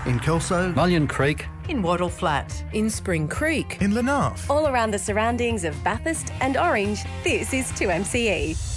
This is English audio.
In Kelso. Mullion Creek. In Wattle Flat. In Spring Creek. In Lenarth. All around the surroundings of Bathurst and Orange, this is 2MCE.